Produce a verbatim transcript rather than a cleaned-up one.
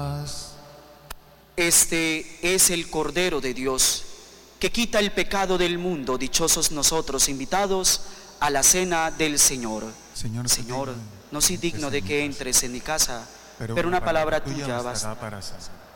Este es el Cordero de Dios, que quita el pecado del mundo. Dichosos nosotros, invitados a la cena del Señor. Señor, Señor, no soy digno de que entres en mi casa, pero, pero una palabra tuya tuya bastará basta. para sanar.